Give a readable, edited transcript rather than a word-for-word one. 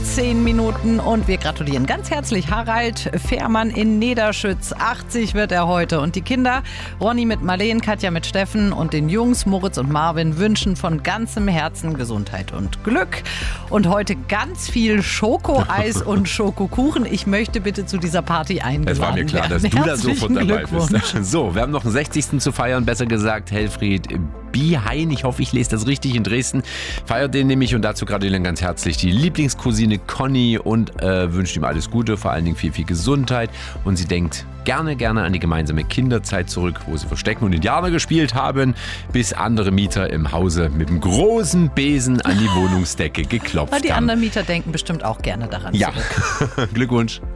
10 Minuten und wir gratulieren ganz herzlich Harald Fährmann in Niederschütz. 80 wird er heute und die Kinder, Ronny mit Marleen, Katja mit Steffen und den Jungs Moritz und Marvin wünschen von ganzem Herzen Gesundheit und Glück. Und heute ganz viel Schokoeis und Schokokuchen. Ich möchte bitte zu dieser Party eingeladen werden. Es war mir klar, dass du da sofort dabei bist. So, wir haben noch einen 60. zu feiern, besser gesagt Helfried Bihain, ich hoffe, ich lese das richtig, in Dresden, feiert den nämlich und dazu gratulieren ganz herzlich die Lieblingscousine Conny und wünscht ihm alles Gute, vor allen Dingen viel, viel Gesundheit und sie denkt gerne an die gemeinsame Kinderzeit zurück, wo sie Verstecken und Indianer gespielt haben, bis andere Mieter im Hause mit einem großen Besen an die Wohnungsdecke geklopft haben. Die anderen Mieter denken bestimmt auch gerne daran zurück. Glückwunsch.